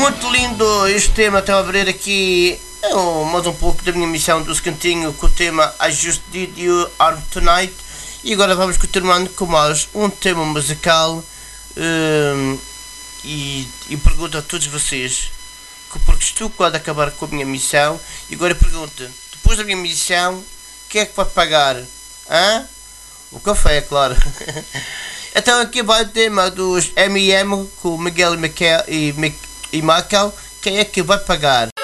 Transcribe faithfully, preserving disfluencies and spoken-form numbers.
Muito lindo este tema, estava a abrir aqui é um, mais um pouco da minha missão do Cantinho com o tema I Just Did You Arm Tonight. E agora vamos continuando com mais um tema musical. Um, e, e pergunto a todos vocês, que porque estou quase a acabar com a minha missão, e agora pergunto, depois da minha missão, quem é que vai pagar? Hã? O café, é claro. Então aqui vai o tema dos M e M com o Miguel e Michael, e, e Michael, quem é que vai pagar?